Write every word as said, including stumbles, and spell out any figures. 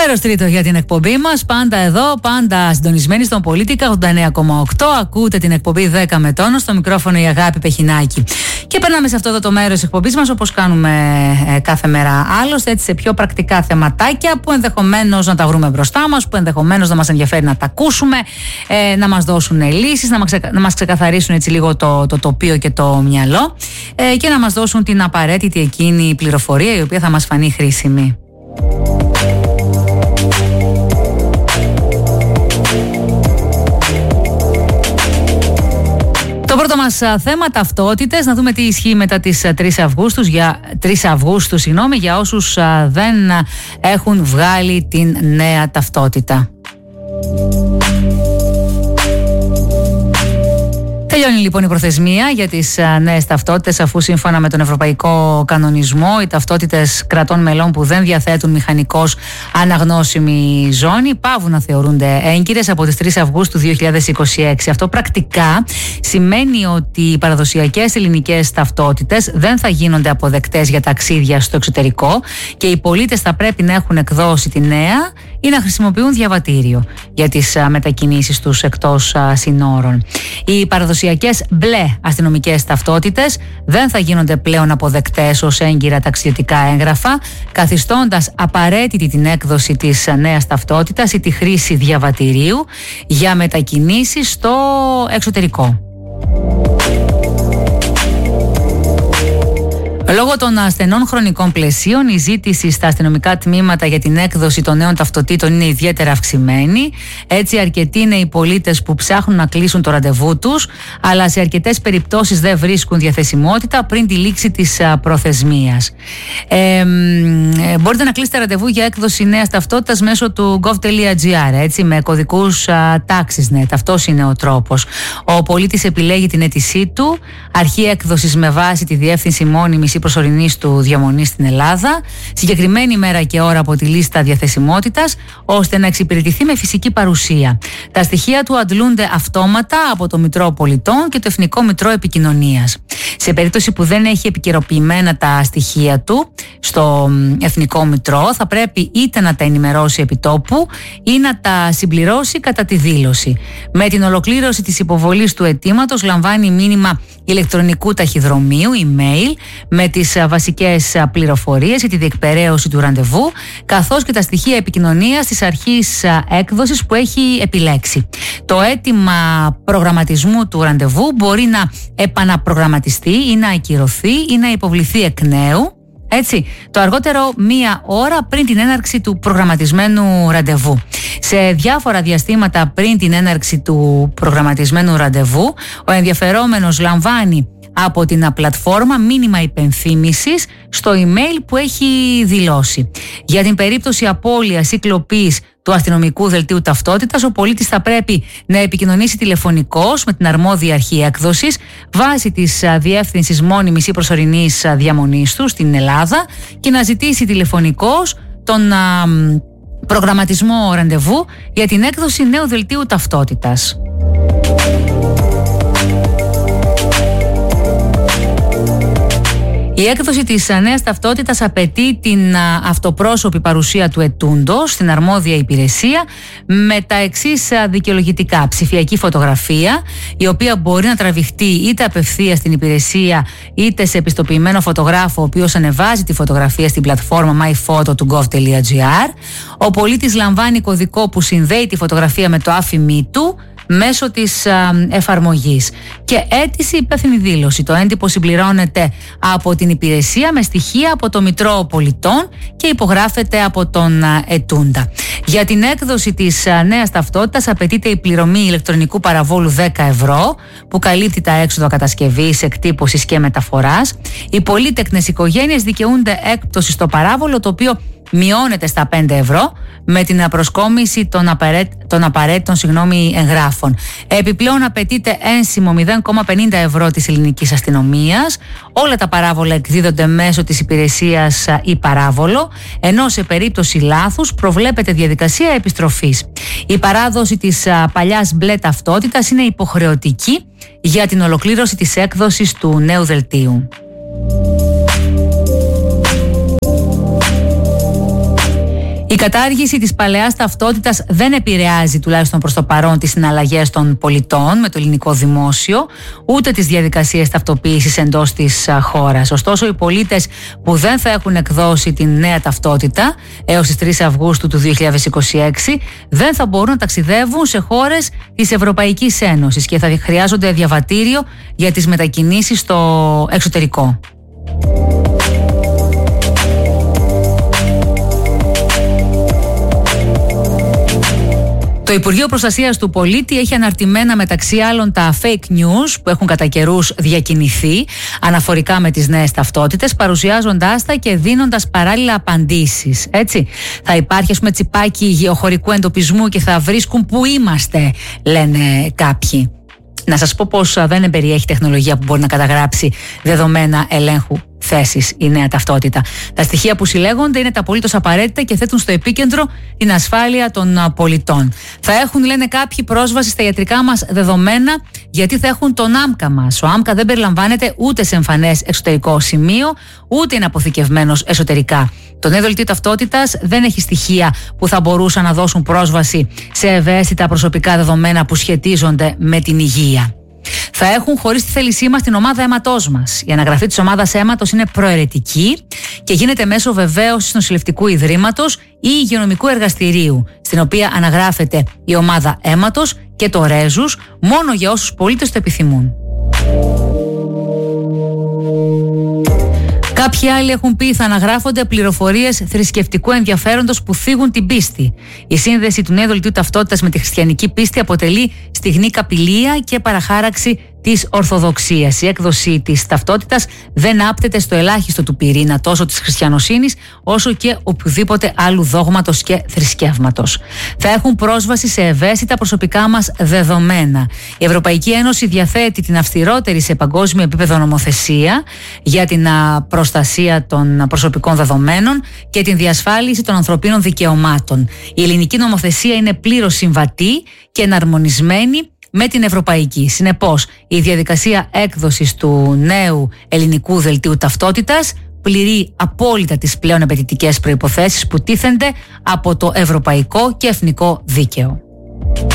Μέρος τρίτο για την εκπομπή μας. Πάντα εδώ, πάντα συντονισμένοι στον Πολίτικα ογδόντα εννέα κόμμα οκτώ. Ακούτε την εκπομπή δέκα με τόνο. Στο μικρόφωνο η Αγάπη Πεχινάκη. Και περνάμε σε αυτό εδώ το μέρος της εκπομπής μας, όπως κάνουμε ε, κάθε μέρα άλλωστε, έτσι σε πιο πρακτικά θεματάκια που ενδεχομένως να τα βρούμε μπροστά μας, που ενδεχομένως να μας ενδιαφέρει να τα ακούσουμε, ε, να μας δώσουν λύσεις, να μας, ξεκα... να μας ξεκαθαρίσουν έτσι λίγο το, το τοπίο και το μυαλό ε, και να μας δώσουν την απαραίτητη εκείνη πληροφορία η οποία θα μας φανεί χρήσιμη. Το πρώτο μας θέμα, ταυτότητες, να δούμε τι ισχύει μετά τις τρεις Αυγούστου για, τρεις Αυγούστου, συγγνώμη, για όσους δεν έχουν βγάλει την νέα ταυτότητα. Τελειώνει λοιπόν η προθεσμία για τις νέες ταυτότητες, αφού σύμφωνα με τον Ευρωπαϊκό Κανονισμό οι ταυτότητες κρατών μελών που δεν διαθέτουν μηχανικώς αναγνώσιμη ζώνη παύουν να θεωρούνται έγκυρες από τις τρεις Αυγούστου δύο χιλιάδες είκοσι έξι. Αυτό πρακτικά σημαίνει ότι οι παραδοσιακές ελληνικές ταυτότητες δεν θα γίνονται αποδεκτές για ταξίδια στο εξωτερικό και οι πολίτες θα πρέπει να έχουν εκδώσει τη νέα ή να χρησιμοποιούν διαβατήριο για τις μετακινήσεις τους εκτός συνόρων. Οι παραδοσιακές μπλε αστυνομικές ταυτότητες δεν θα γίνονται πλέον αποδεκτές ως έγκυρα ταξιδιωτικά έγγραφα, καθιστώντας απαραίτητη την έκδοση της νέας ταυτότητας ή τη χρήση διαβατηρίου για μετακινήσεις στο εξωτερικό. Λόγω των ασθενών χρονικών πλαισίων, η ζήτηση στα αστυνομικά τμήματα για την έκδοση των νέων ταυτοτήτων είναι ιδιαίτερα αυξημένη. Έτσι, αρκετοί είναι οι πολίτες που ψάχνουν να κλείσουν το ραντεβού τους, αλλά σε αρκετές περιπτώσεις δεν βρίσκουν διαθεσιμότητα πριν τη λήξη της προθεσμίας. Ε, μπορείτε να κλείσετε ραντεβού για έκδοση νέας ταυτότητας μέσω του gov.gr, έτσι, με κωδικούς TaxisNet. Αυτός είναι ο τρόπος. Ο πολίτης επιλέγει την αίτησή του, αρχή έκδοσης με βάση τη διεύθυνση μόνιμης προσωρινής του διαμονής στην Ελλάδα, συγκεκριμένη μέρα και ώρα από τη λίστα διαθεσιμότητας, ώστε να εξυπηρετηθεί με φυσική παρουσία. Τα στοιχεία του αντλούνται αυτόματα από το Μητρό Πολιτών και το Εθνικό Μητρό Επικοινωνίας. Σε περίπτωση που δεν έχει επικαιροποιημένα τα στοιχεία του στο Εθνικό Μητρό, θα πρέπει είτε να τα ενημερώσει επιτόπου ή να τα συμπληρώσει κατά τη δήλωση. Με την ολοκλήρωση της υποβολής του αιτήματος λαμβάνει μήνυμα ηλεκτρονικού ταχυδρομείου, email, με τις βασικές πληροφορίες για τη διεκπεραίωση του ραντεβού, καθώς και τα στοιχεία επικοινωνίας της αρχής έκδοσης που έχει επιλέξει. Το αίτημα προγραμματισμού του ραντεβού μπορεί να επαναπρογραμματιστεί ή να ακυρωθεί ή να υποβληθεί εκ νέου, έτσι, το αργότερο μία ώρα πριν την έναρξη του προγραμματισμένου ραντεβού. Σε διάφορα διαστήματα πριν την έναρξη του προγραμματισμένου ραντεβού, ο ενδιαφερόμενος λαμβάνει από την πλατφόρμα μήνυμα υπενθύμησης στο email που έχει δηλώσει. Για την περίπτωση απώλειας ή κλοπής του αστυνομικού δελτίου ταυτότητας, ο πολίτης θα πρέπει να επικοινωνήσει τηλεφωνικώς με την αρμόδια αρχή έκδοσης βάσει της διεύθυνσης μόνιμης ή προσωρινής διαμονής του στην Ελλάδα και να ζητήσει τηλεφωνικώς τον α, προγραμματισμό ραντεβού για την έκδοση νέου δελτίου ταυτότητας. Η έκδοση της νέας ταυτότητας απαιτεί την αυτοπρόσωπη παρουσία του ετούντος στην αρμόδια υπηρεσία με τα εξής δικαιολογητικά. Ψηφιακή φωτογραφία, η οποία μπορεί να τραβηχτεί είτε απευθείας στην υπηρεσία είτε σε επιστοποιημένο φωτογράφο, ο οποίος ανεβάζει τη φωτογραφία στην πλατφόρμα myphoto του gov.gr. Ο πολίτης λαμβάνει κωδικό που συνδέει τη φωτογραφία με το άφημί του μέσω της α, εφαρμογής και αίτηση υπεύθυνη δήλωση. Το έντυπο συμπληρώνεται από την υπηρεσία με στοιχεία από το Μητρό Πολιτών και υπογράφεται από τον α, ετούντα. Για την έκδοση της α, νέας ταυτότητας απαιτείται η πληρωμή ηλεκτρονικού παραβόλου δέκα ευρώ που καλύπτει τα έξοδα κατασκευής, εκτύπωσης και μεταφοράς. Οι πολύτεκνες οικογένειες δικαιούνται έκπτωση στο παράβολο, το οποίο μειώνεται στα πέντε ευρώ με την προσκόμιση των, απαραίτ, των απαραίτητων συγγνώμη, εγγράφων. Επιπλέον απαιτείται ένσημο μηδέν κόμμα πενήντα ευρώ της ελληνικής αστυνομίας. Όλα τα παράβολα εκδίδονται μέσω της υπηρεσίας ή παράβολο, ενώ σε περίπτωση λάθους προβλέπεται διαδικασία επιστροφής. Η παράδοση της παλιάς μπλε ταυτότητας είναι υποχρεωτική για την ολοκλήρωση της έκδοσης του νέου δελτίου. Η κατάργηση της παλαιάς ταυτότητας δεν επηρεάζει, τουλάχιστον προς το παρόν, τις συναλλαγές των πολιτών με το ελληνικό δημόσιο, ούτε τις διαδικασίες ταυτοποίησης εντός της χώρας. Ωστόσο, οι πολίτες που δεν θα έχουν εκδώσει την νέα ταυτότητα έως τις τρεις Αυγούστου του δύο χιλιάδες είκοσι έξι δεν θα μπορούν να ταξιδεύουν σε χώρες της Ευρωπαϊκής Ένωσης και θα χρειάζονται διαβατήριο για τις μετακινήσεις στο εξωτερικό. Το Υπουργείο Προστασίας του Πολίτη έχει αναρτημένα μεταξύ άλλων τα fake news που έχουν κατά καιρούς διακινηθεί αναφορικά με τις νέες ταυτότητες, παρουσιάζοντάς τα και δίνοντας παράλληλα απαντήσεις. Έτσι. Θα υπάρχει, ας πούμε, τσιπάκι γεωχωρικού εντοπισμού και θα βρίσκουν που είμαστε, λένε κάποιοι. Να σας πω πως δεν περιέχει τεχνολογία που μπορεί να καταγράψει δεδομένα ελέγχου θέσης η νέα ταυτότητα. Τα στοιχεία που συλλέγονται είναι τα απολύτως απαραίτητα και θέτουν στο επίκεντρο την ασφάλεια των πολιτών. Θα έχουν, λένε κάποιοι, πρόσβαση στα ιατρικά μας δεδομένα γιατί θα έχουν τον άμκα μας. Ο άμκα δεν περιλαμβάνεται ούτε σε εμφανές εξωτερικό σημείο, ούτε είναι αποθηκευμένος εσωτερικά. Το νέο δελτίο ταυτότητας δεν έχει στοιχεία που θα μπορούσαν να δώσουν πρόσβαση σε ευαίσθητα προσωπικά δεδομένα που σχετίζονται με την υγεία. Θα έχουν χωρίς τη θέλησή μας την ομάδα αίματός μας. Η αναγραφή της ομάδας αίματος είναι προαιρετική και γίνεται μέσω βεβαίωσης νοσηλευτικού ιδρύματος ή υγειονομικού εργαστηρίου, στην οποία αναγράφεται η ομάδα αίματος και το ρέζους μόνο για όσους πολίτες το επιθυμούν. Κάποιοι άλλοι έχουν πει θα αναγράφονται πληροφορίες θρησκευτικού ενδιαφέροντος που θίγουν την πίστη. Η σύνδεση του νέου δελτίου ταυτότητας με τη χριστιανική πίστη αποτελεί στιγνή καπηλεία και παραχάραξη της Ορθοδοξίας. Η έκδοση της ταυτότητας δεν άπτεται στο ελάχιστο του πυρήνα τόσο της χριστιανοσύνης όσο και οποιοδήποτε άλλου δόγματος και θρησκεύματος. Θα έχουν πρόσβαση σε ευαίσθητα προσωπικά μας δεδομένα. Η Ευρωπαϊκή Ένωση διαθέτει την αυστηρότερη σε παγκόσμιο επίπεδο νομοθεσία για την προστασία των προσωπικών δεδομένων και την διασφάλιση των ανθρωπίνων δικαιωμάτων. Η ελληνική νομοθεσία είναι πλήρως συμβατή και εναρμονισμένη με την ευρωπαϊκή. Συνεπώς, η διαδικασία έκδοσης του νέου ελληνικού δελτίου ταυτότητας πληρεί απόλυτα τις πλέον απαιτητικές προϋποθέσεις που τίθενται από το ευρωπαϊκό και εθνικό δίκαιο.